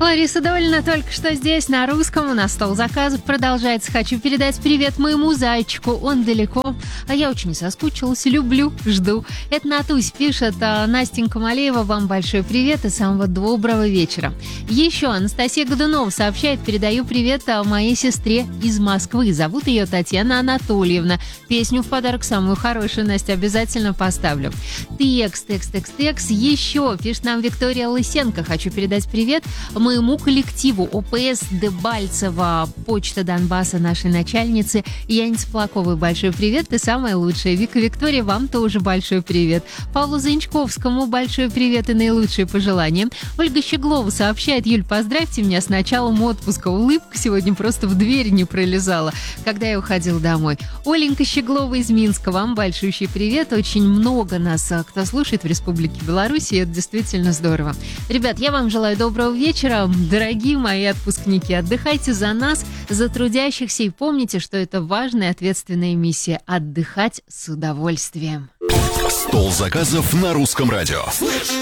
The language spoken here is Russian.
Лариса Долина только что здесь, на русском. У нас стол заказов продолжается. Хочу передать привет моему зайчику. Он далеко, а я очень соскучилась. Люблю, жду. Это Натусь пишет. Настенька Малеева, вам большой привет и самого доброго вечера. Еще Анастасия Годунова сообщает, передаю привет моей сестре из Москвы. Зовут ее Татьяна Анатольевна. Песню в подарок самую хорошую, Настя, обязательно поставлю. Текст. Еще пишет нам Виктория Лысенко. Хочу передать привет моему коллективу ОПС Дебальцева, Почта Донбасса нашей начальницы Яне Цыплаковой. Большой привет, ты самая лучшая. Вика, Виктория, вам тоже большой привет. Павлу Занчковскому большой привет и наилучшие пожелания. Ольга Щеглова сообщает, Юль, поздравьте меня с началом отпуска. Улыбка сегодня просто в дверь не пролезала, когда я уходила домой. Оленька Щеглова из Минска, вам большущий привет. Очень много нас, кто слушает в Республике Беларусь, и это действительно здорово. Ребят, я вам желаю доброго вечера. Дорогие мои отпускники, отдыхайте за нас, за трудящихся, и помните, что это важная и ответственная миссия – отдыхать с удовольствием. Стол заказов на русском радио.